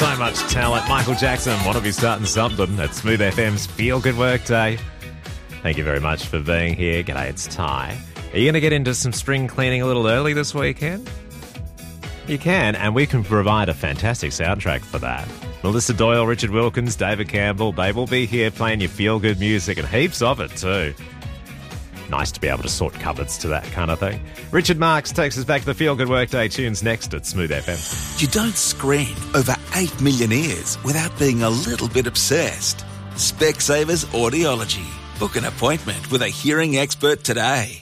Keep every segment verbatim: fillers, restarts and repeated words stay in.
So much talent. Michael Jackson, want to be starting something at Smooth F M's Feel Good Work Day. Thank you very much for being here. G'day, it's Ty. Are you going to get into some spring cleaning a little early this weekend? You can, and we can provide a fantastic soundtrack for that. Melissa Doyle, Richard Wilkins, David Campbell, they will be here playing your feel-good music and heaps of it too. Nice to be able to sort cupboards to that kind of thing. Richard Marks takes us back to the Feel Good Workday tunes next at Smooth F M. You don't screen over eight million ears without being a little bit obsessed. Specsavers Audiology. Book an appointment with a hearing expert today.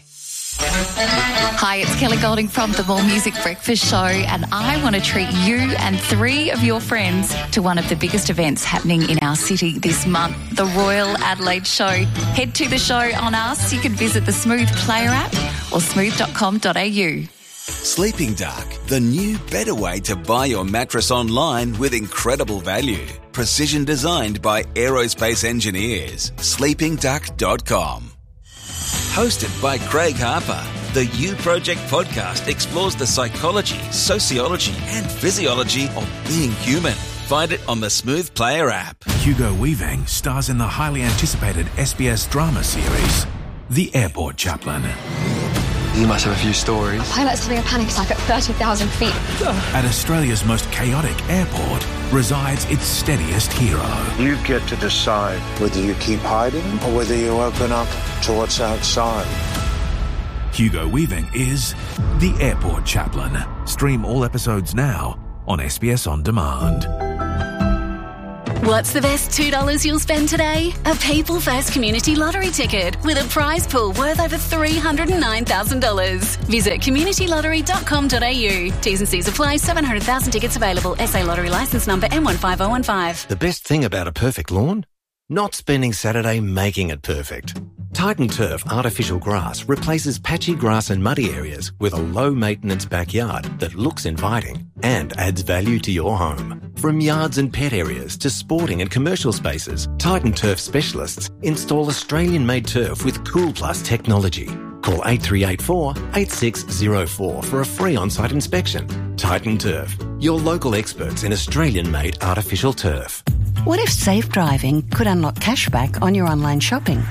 Hi, it's Kelly Golding from the More Music Breakfast Show, and I want to treat you and three of your friends to one of the biggest events happening in our city this month, the Royal Adelaide Show. Head to the show on us. You can visit the Smooth Player app or smooth dot com dot a u. Sleeping Duck, the new better way to buy your mattress online with incredible value. Precision designed by aerospace engineers. sleeping duck dot com. Hosted by Craig Harper, the You Project podcast explores the psychology, sociology and physiology of being human. Find it on the Smooth Player app. Hugo Weaving stars in the highly anticipated S B S drama series, The Airport Chaplain. You must have a few stories. Pilot's having a panic attack at thirty thousand feet. At Australia's most chaotic airport resides its steadiest hero. You get to decide whether you keep hiding or whether you open up to what's outside. Hugo Weaving is The Airport Chaplain. Stream all episodes now on S B S On Demand. What's the best two dollars you'll spend today? A People First Community Lottery ticket with a prize pool worth over three hundred nine thousand dollars. Visit community lottery dot com dot a u. T's and C's apply. seven hundred thousand tickets available. S A Lottery licence number M one five zero one five. The best thing about a perfect lawn? Not spending Saturday making it perfect. Titan Turf Artificial Grass replaces patchy grass and muddy areas with a low-maintenance backyard that looks inviting and adds value to your home. From yards and pet areas to sporting and commercial spaces, Titan Turf specialists install Australian-made turf with Cool Plus technology. Call eight three eight four, eight six zero four for a free on-site inspection. Titan Turf, your local experts in Australian-made artificial turf. What if safe driving could unlock cashback on your online shopping?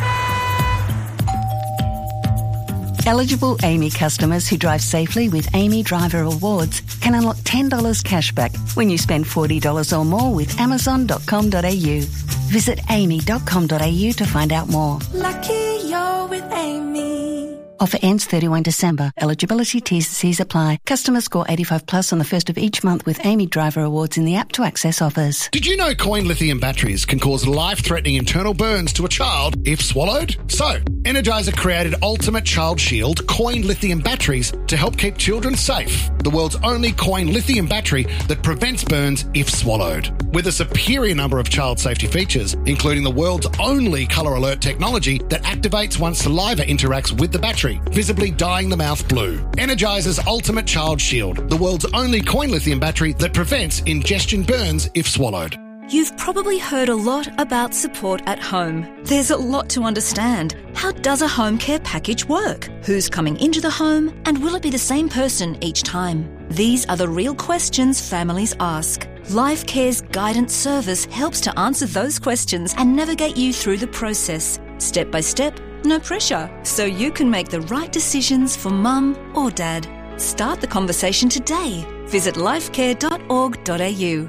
Eligible A M Y customers who drive safely with A M Y Driver Awards can unlock ten dollars cashback when you spend forty dollars or more with amazon dot com dot a u. Visit a m y dot com dot a u to find out more. Lucky you're with Amy. Offer ends thirty-first December. Eligibility T's and C's apply. Customers score eighty-five plus on the first of each month with A M Y Driver Awards in the app to access offers. Did you know coin lithium batteries can cause life-threatening internal burns to a child if swallowed? So, Energizer created Ultimate Child Shield coin lithium batteries to help keep children safe. The world's only coin lithium battery that prevents burns if swallowed. With a superior number of child safety features, including the world's only colour alert technology that activates once saliva interacts with the battery, visibly dyeing the mouth blue. Energizer's Ultimate Child Shield, the world's only coin lithium battery that prevents ingestion burns if swallowed. You've probably heard a lot about support at home. There's a lot to understand. How does a home care package work? Who's coming into the home? And will it be the same person each time? These are the real questions families ask. Life Care's guidance service helps to answer those questions and navigate you through the process, step by step, no pressure, so you can make the right decisions for mum or dad. Start the conversation today. Visit lifecare dot org dot a u.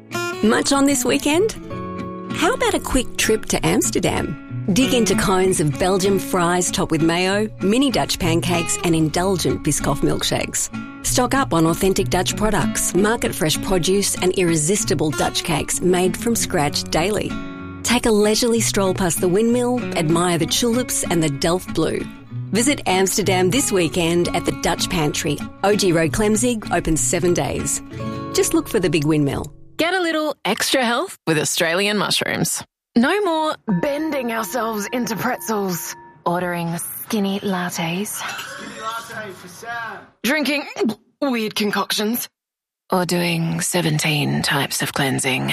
Much on this weekend? How about a quick trip to Amsterdam? Dig into cones of Belgian fries topped with mayo, mini Dutch pancakes and indulgent Biscoff milkshakes. Stock up on authentic Dutch products, market-fresh produce and irresistible Dutch cakes made from scratch daily. Take a leisurely stroll past the windmill, admire the tulips and the Delft Blue. Visit Amsterdam this weekend at the Dutch Pantry. O G Road Clemzig, open seven days. Just look for the big windmill. Get a little extra health with Australian mushrooms. No more bending ourselves into pretzels, ordering skinny lattes, skinny latte for Sam. Drinking weird concoctions, or doing seventeen types of cleansing.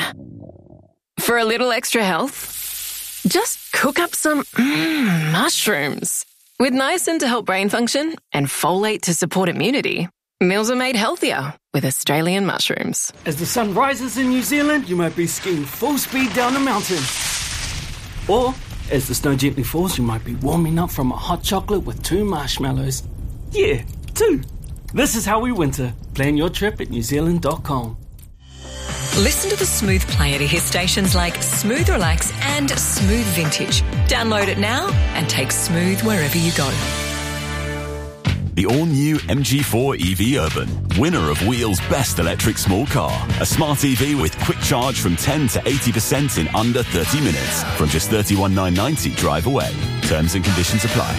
For a little extra health, just cook up some mm, mushrooms. With niacin to help brain function and folate to support immunity, meals are made healthier with Australian mushrooms. As the sun rises in New Zealand, you might be skiing full speed down a mountain. Or, as the snow gently falls, you might be warming up from a hot chocolate with two marshmallows. Yeah, two. This is how we winter. Plan your trip at new zealand dot com. Listen to the Smooth Player to hear stations like Smooth Relax and Smooth Vintage. Download it now and take Smooth wherever you go. The all-new M G four E V Urban, winner of Wheel's best electric small car. A smart E V with quick charge from ten to eighty percent in under thirty minutes. From just thirty-one thousand nine hundred ninety drive away. Terms and conditions apply.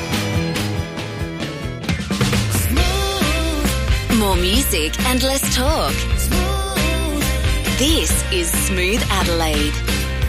More music and less talk. This is Smooth Adelaide.